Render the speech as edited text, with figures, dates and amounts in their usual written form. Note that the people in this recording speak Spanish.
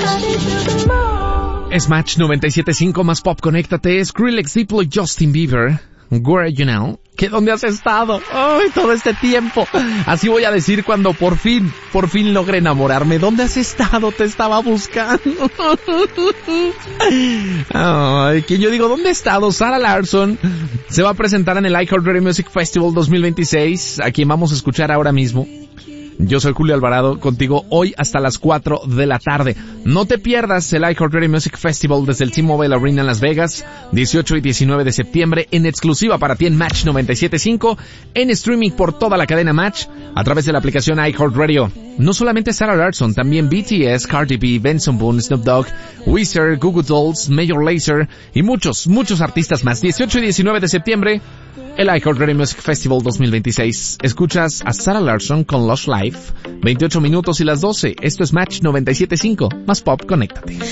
Es Match 97.5 más pop, conéctate. Skrillex, Diplo y Justin Bieber. Where are you now? ¿Qué dónde has estado? ¡Ay, todo este tiempo! Así voy a decir cuando por fin logré enamorarme. ¿Dónde has estado? Te estaba buscando. Ay, que yo digo, ¿dónde he estado? Sarah Larsson se va a presentar en el iHeartRadio Music Festival 2026, a quien vamos a escuchar ahora mismo. Yo soy Julio Alvarado, contigo hoy hasta las 4 de la tarde. No te pierdas el iHeartRadio Music Festival desde el T-Mobile Arena en Las Vegas, 18 y 19 de septiembre, en exclusiva para ti en Match 97.5, en streaming por toda la cadena Match, a través de la aplicación iHeartRadio. No solamente Sarah Larsson, también BTS, Cardi B, Benson Boone, Snoop Dogg, Weezer, Goo Goo Dolls, Major Lazer y muchos artistas más. 18 y 19 de septiembre, el iHeartRadio Music Festival 2026. Escuchas a Sarah Larsson con Lush Life, 28 minutos y las 12. Esto es Match 97.5, más pop, conéctate.